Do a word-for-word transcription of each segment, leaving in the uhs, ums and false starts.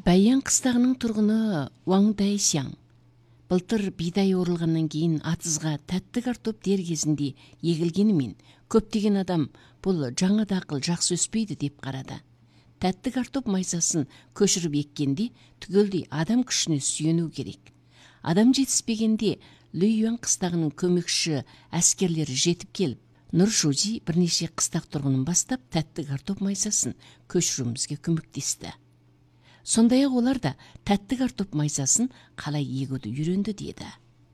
Бәйян қыстағының тұрғыны Ваң Дайсяң. Былтыр бидай орылғаннан кейін атызға тәтті картоп дер кезінде егілгенімен, көптеген адам бұл жаңа дақыл жақсы өспейді деп қарады. Тәтті картоп майсасын көшіріп еккенде түгелдей адам күшіне сүйену керек. Адам жетіспегенде Люйюан қыстағының көмекші әскерлері жетіп келіп, Нұржузи бірнеше қыстақ тұрғынын бастап тәтті картоп майсасын көшіруімізге көмектесті. Сондай-ақ олар да тәтті картоп майсасын қалай егуді үйренді деді.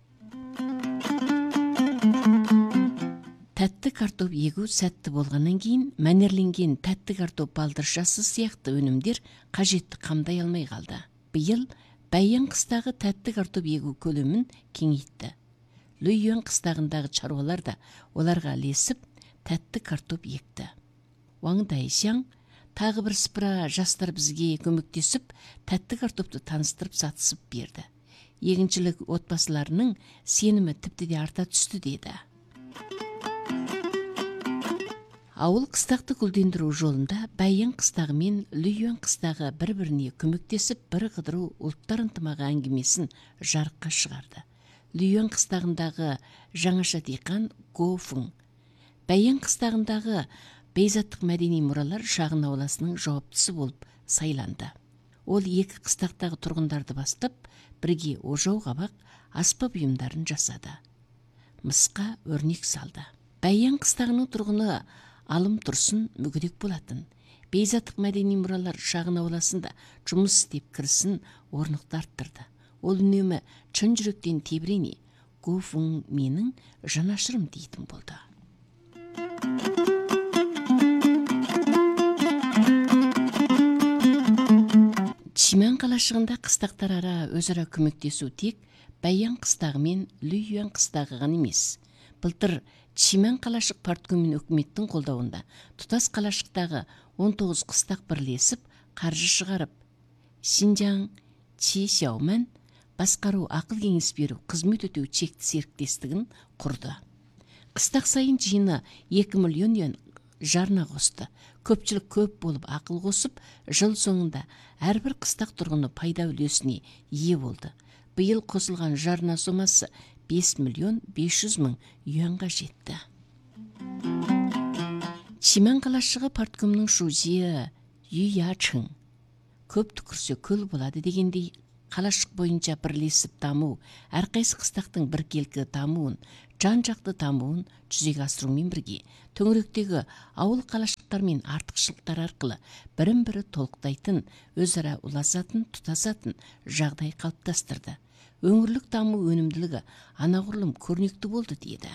Тәтті картоп егу сәтті болғаннан кейін мәнерленген тәтті картоп балдыршасы сияқты өнімдер қажетті қамдай алмай қалды. Биыл Бәйян қыстағы тәтті картоп егу көлемін кеңейтті. Люйюан қыстағындағы шаруалар да оларға ілесіп тәтті картоп екті. Ваң Дайсяң тағы бір сыпыра жастар бізге көмектесіп, тәтті картопты таныстырып сатысып берді. Егіншілік отбасыларының сенімі тіпті де арта түсті деді. Ауыл қыстақты гүлдендіру жолында Бәйян қыстағы мен Люйюан қыстағы бір-біріне көмектесіп, бір қыдыру ұлттар ынтымағы әңгімесін жарыққа шығарды. Люйюан қыстағындағы жаңаша диқан Го Фың, Бәйян қыстағындағы бейзаттық мәдени мұралар шағын ауласының жауаптысы болып сайланды. Ол екі қыстақтағы тұрғындарды бастап, бірге ожау қабақ, аспап бұйымдарын жасады. Мысқа өрнек салды. Бәйян қыстағының тұрғыны Алым Тұрсын мүгедек болатын. Бейзаттық мәдени мұралар шағын ауласында жұмыс істеп кірісін орнықты арттырды. Ол үнемі шын жүректен тебірене, Го Фың менің жанашырым дейтін болды. Чимэн қалашығында қыстақтар ара өзара көмектесу тек Бәйян қыстағы мен Люйюан қыстағы ғана емес. Былтыр Чимэн қалашық парткомын өкіметтің қолдауында тұтас қалашықтағы он тоғыз қыстақ бірлесіп, қаржы шығарып, Синжаң Чи Сяомэн басқару ақыл кеңес беру қызмет өтеу чекті серіктестігін құрды. Қыстақ сайын жиыны екі миллион юан жарна қосты. Көпчілік көп болып ақыл қосып, жыл соңында әрбір қыстақ тұрғыны пайда үлесіне ие болды. Биыл қосылған жарна сомасы бес миллион бес жүз мың юанға жетті. Чимэн қалашығы парткомның шузиі Юя Чың. Көп түкірсе көл болады дегендей, қалашық бойынша бірлесіп даму, әрқайсы қыстақтың біркелкі дамуын, жан-жақты дамуын жүзеге асырумен бірге, төңіректегі ауыл қалашықтар мен артықшылықтар арқылы бірін-бірі толықтайтын, өзара ұласатын, тұтасатын жағдай қалыптастырды. Өңірлік даму өнімділігі анағұрлым көрнекті болды деді.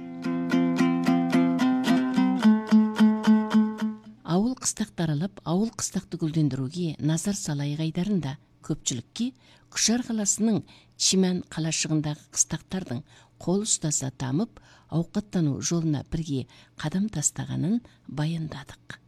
Ауыл қыстақты аралап, ауыл қыстақты гүлдендіруге назар салайық айдарында көпчілікке Күшар қаласының Чимэн қалашығындағы қыстақтардың қол ұстаса дамып, ауқаттану жолына бірге қадам тастағанын баяндадық.